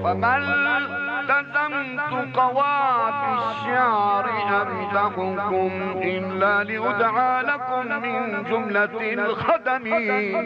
وما التزمت قوافي الشعر أمدحكم إلا لأدعى لكم من جملة الخدم.